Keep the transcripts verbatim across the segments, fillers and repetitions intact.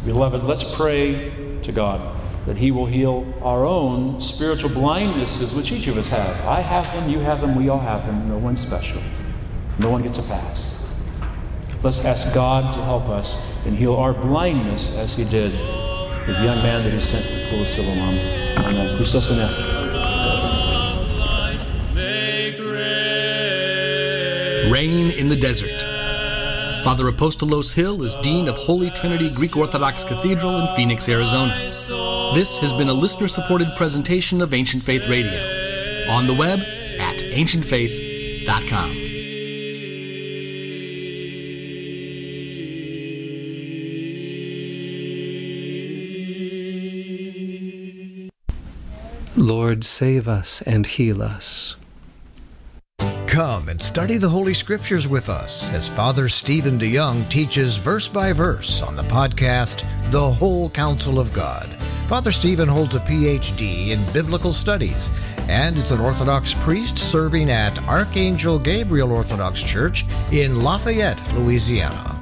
Beloved, let's pray to God that he will heal our own spiritual blindnesses, which each of us have. I have them, you have them, we all have them. No one's special. No one gets a pass. Let's ask God to help us and heal our blindness as he did with the young man that he sent to the pool of Siloam. Amen. Christos Anesti. Rain in the Desert. Father Apostolos Hill is Dean of Holy Trinity Greek Orthodox Cathedral in Phoenix, Arizona. This has been a listener-supported presentation of Ancient Faith Radio. On the web at ancient faith dot com. Lord, save us and heal us. Come and study the Holy Scriptures with us as Father Stephen DeYoung teaches verse by verse on the podcast, The Whole Counsel of God. Father Stephen holds a P H D in Biblical Studies and is an Orthodox priest serving at Archangel Gabriel Orthodox Church in Lafayette, Louisiana.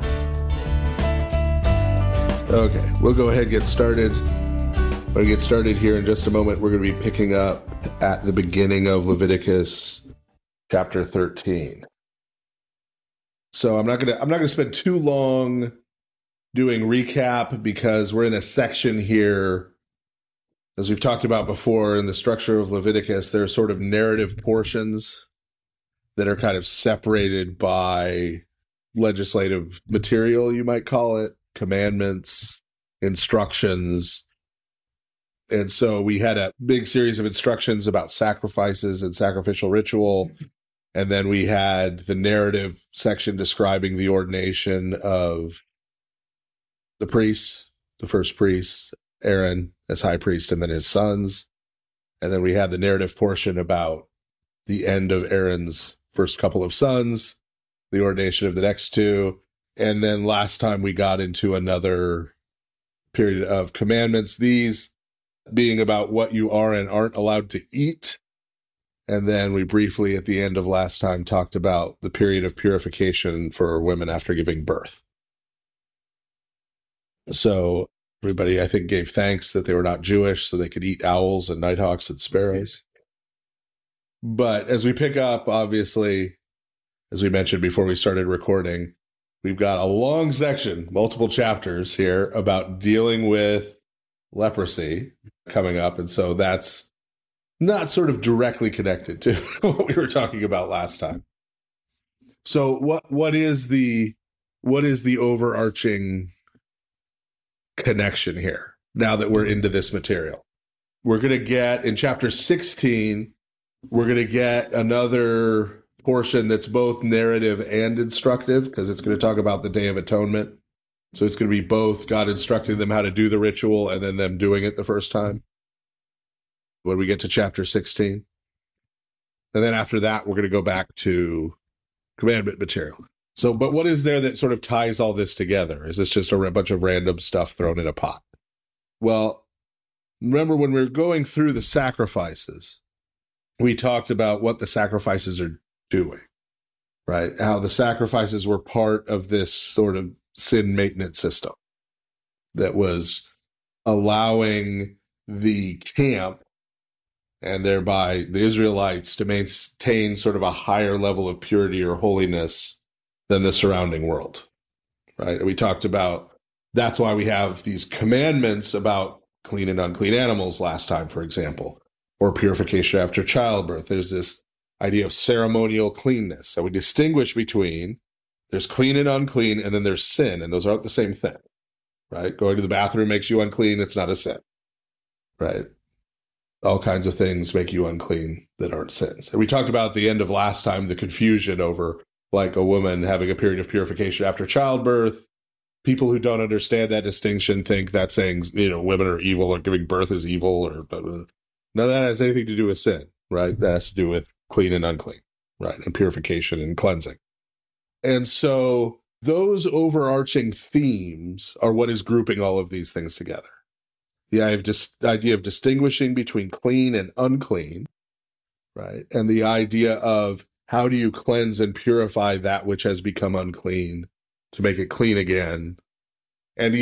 Okay, we'll go ahead and get started. We're going to get started here in just a moment. We're going to be picking up at the beginning of Leviticus chapter thirteen. So I'm not going to I'm not going to spend too long doing recap because we're in a section here, as we've talked about before in the structure of Leviticus. There are sort of narrative portions that are kind of separated by legislative material, you might call it, commandments, instructions. And so we had a big series of instructions about sacrifices and sacrificial ritual. And then we had the narrative section describing the ordination of the priests, the first priest, Aaron as high priest, and then his sons. And then we had the narrative portion about the end of Aaron's first couple of sons, the ordination of the next two. And then last time we got into another period of commandments, these being about what you are and aren't allowed to eat. And then we briefly, at the end of last time, talked about the period of purification for women after giving birth. So everybody, I think, gave thanks that they were not Jewish, so they could eat owls and nighthawks and sparrows. But as we pick up, obviously, as we mentioned before we started recording, we've got a long section, multiple chapters here about dealing with leprosy coming up. And so that's not sort of directly connected to what we were talking about last time. So what what is the what is the overarching connection here now that we're into this material? We're going to get in chapter sixteen, we're going to get another portion that's both narrative and instructive, because it's going to talk about the Day of Atonement. So it's going to be both God instructing them how to do the ritual and then them doing it the first time when we get to chapter sixteen. And then after that, we're going to go back to commandment material. So, but what is there that sort of ties all this together? Is this just a bunch of random stuff thrown in a pot? Well, remember when we were going through the sacrifices, we talked about what the sacrifices are doing, right? How the sacrifices were part of this sort of sin maintenance system that was allowing the camp and thereby the Israelites to maintain sort of a higher level of purity or holiness than the surrounding world, right? We talked about that's why we have these commandments about clean and unclean animals last time, for example, or purification after childbirth. There's this idea of ceremonial cleanness. So we distinguish between there's clean and unclean, and then there's sin, and those aren't the same thing, right? Going to the bathroom makes you unclean. It's not a sin, right? All kinds of things make you unclean that aren't sins. And we talked about at the end of last time the confusion over like a woman having a period of purification after childbirth. People who don't understand that distinction think that's saying, you know, women are evil or giving birth is evil, or blah, blah, blah. None of that has anything to do with sin, right? That has to do with clean and unclean, right? And purification and cleansing. And so those overarching themes are what is grouping all of these things together. The idea of distinguishing between clean and unclean, right? And the idea of how do you cleanse and purify that which has become unclean to make it clean again? And